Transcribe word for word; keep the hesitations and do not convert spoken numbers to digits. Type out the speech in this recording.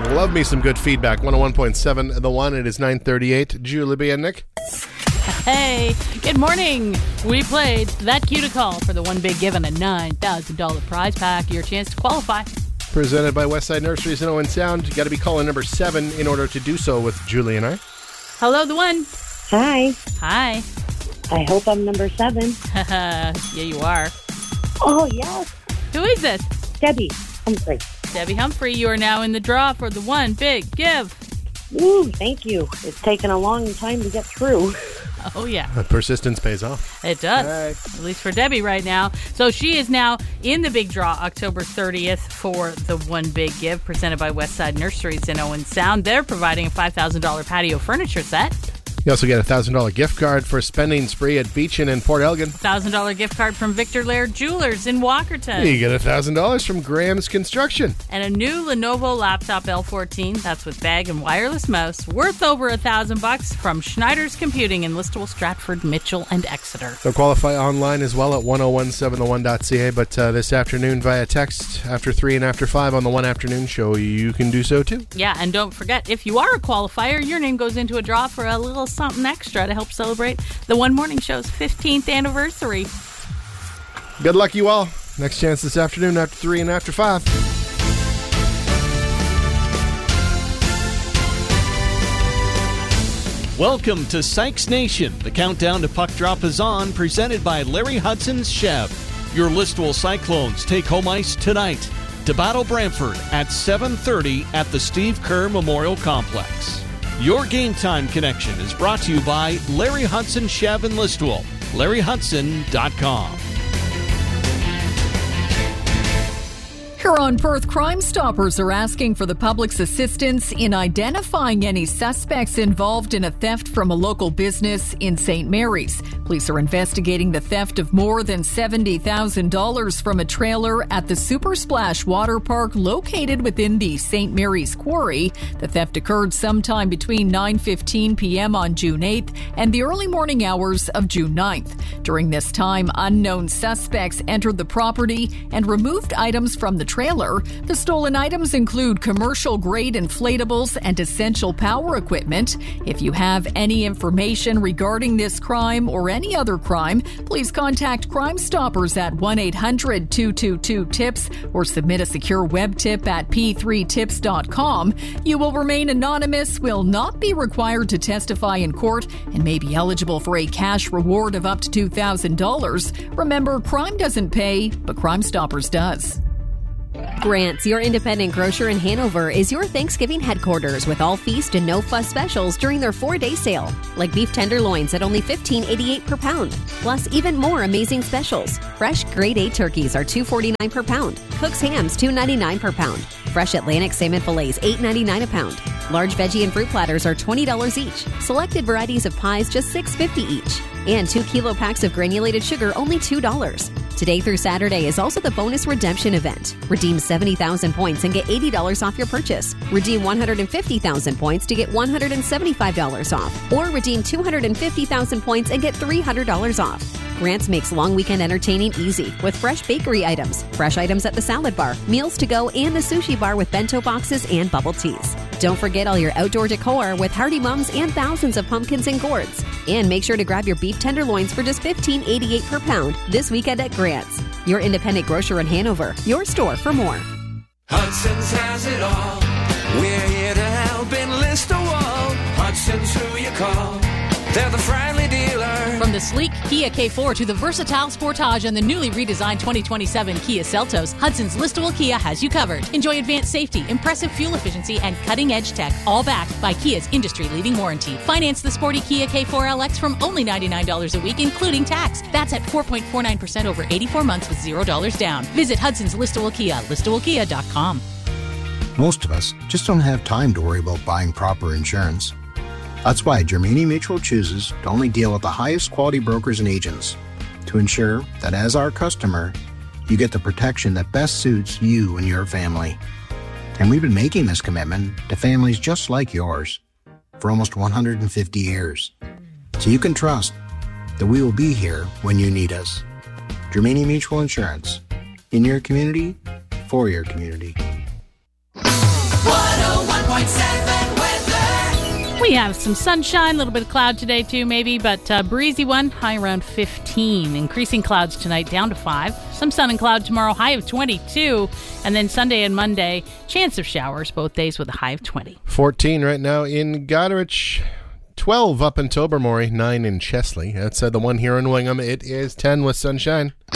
Love me some good feedback. one oh one point seven The One. It is nine thirty-eight. Julie B. and Nick. Hey, good morning. We played That Cue to Call for the One Big Given, a nine thousand dollars prize pack. Your chance to qualify. Presented by Westside Nurseries in Owen Sound. You got to be calling number seven in order to do so with Julie and I. Hello, the one. Hi. Hi. I hope I'm number seven. Yeah, you are. Oh, yes. Who is this? Debbie Humphrey. Debbie Humphrey, you are now in the draw for the One Big Give. Ooh, thank you. It's taken a long time to get through. Oh, yeah. Uh, persistence pays off. It does. Right. At least for Debbie right now. So she is now in the big draw October thirtieth for the One Big Give, presented by Westside Nurseries in Owen Sound. They're providing a five thousand dollars patio furniture set. You also get a one thousand dollars gift card for a spending spree at Beachin in Port Elgin. one thousand dollars gift card from Victor Laird Jewelers in Walkerton. You get one thousand dollars from Graham's Construction. And a new Lenovo laptop L fourteen, that's with bag and wireless mouse, worth over a thousand bucks from Schneider's Computing in Listowel, Stratford, Mitchell, and Exeter. They'll qualify online as well at ten seventeen the one dot c a, but uh, this afternoon via text after three and after five on the One Afternoon Show, you can do so too. Yeah, and don't forget, if you are a qualifier, your name goes into a draw for a little something extra to help celebrate the One Morning Show's fifteenth anniversary. Good luck, you all. Next chance this afternoon after three and after five. Welcome to Sykes Nation. The countdown to puck drop is on, presented by Larry Hudson's Chev. Your Listowel Cyclones take home ice tonight to battle Brantford at seven thirty at the Steve Kerr Memorial Complex. Your Game Time Connection is brought to you by Larry Hudson Chev in Listowel. larry hudson dot com. Huron-Perth Crime Stoppers are asking for the public's assistance in identifying any suspects involved in a theft from a local business in Saint Mary's. Police are investigating the theft of more than seventy thousand dollars from a trailer at the Super Splash Water Park located within the Saint Mary's Quarry. The theft occurred sometime between nine fifteen p.m. on June eighth and the early morning hours of June ninth. During this time, unknown suspects entered the property and removed items from the trailer. The stolen items include commercial-grade inflatables and essential power equipment. If you have any information regarding this crime or any other crime, please contact Crime Stoppers at one eight hundred two two two tips or submit a secure web tip at p three tips dot com. You will remain anonymous, will not be required to testify in court, and may be eligible for a cash reward of up to two thousand dollars. Remember, crime doesn't pay, but Crime Stoppers does. Grant's, your independent grocer in Hanover, is your Thanksgiving headquarters with all feast and no fuss specials during their four-day sale, like beef tenderloins at only fifteen eighty-eight per pound, plus even more amazing specials. Fresh grade A turkeys are two forty-nine per pound, Cook's hams two ninety-nine per pound, fresh Atlantic salmon fillets eight ninety-nine a pound. Large veggie and fruit platters are twenty dollars each. Selected varieties of pies just six fifty each, and two kilo packs of granulated sugar only two dollars. Today through Saturday is also the bonus redemption event. Redeem seventy thousand points and get eighty dollars off your purchase. Redeem one hundred fifty thousand points to get one hundred seventy-five dollars off. Or redeem two hundred fifty thousand points and get three hundred dollars off. Grant's makes long weekend entertaining easy with fresh bakery items, fresh items at the salad bar, meals to go, and the sushi bar with bento boxes and bubble teas. Don't forget all your outdoor decor with Hardy Mums and thousands of pumpkins and gourds. And make sure to grab your beef tenderloins for just fifteen eighty-eight per pound this weekend at Grant's. Your independent grocer in Hanover. Your store for more. Hudson's has it all. We're here to help in Listowel. Hudson's who you call. They're the friendly dealer. From the sleek Kia K four to the versatile Sportage and the newly redesigned twenty twenty-seven Kia Seltos, Hudson's Listowel Kia has you covered. Enjoy advanced safety, impressive fuel efficiency, and cutting-edge tech, all backed by Kia's industry-leading warranty. Finance the sporty Kia K four L X from only ninety-nine dollars a week, including tax. That's at four point four nine percent over eighty-four months with zero dollars down. Visit Hudson's Listowel Kia, listowel kia dot com. Most of us just don't have time to worry about buying proper insurance. That's why Germany Mutual chooses to only deal with the highest quality brokers and agents to ensure that as our customer, you get the protection that best suits you and your family. And we've been making this commitment to families just like yours for almost one hundred fifty years. So you can trust that we will be here when you need us. Germany Mutual Insurance. In your community, for your community. one oh one We have some sunshine, a little bit of cloud today too, maybe, but uh, breezy one, high around fifteen. Increasing clouds tonight down to five. Some sun and cloud tomorrow, high of twenty-two. And then Sunday and Monday, chance of showers both days with a high of twenty. fourteen right now in Goderich. twelve up in Tobermory, nine in Chesley. Outside the one here in Wingham, it is ten with sunshine.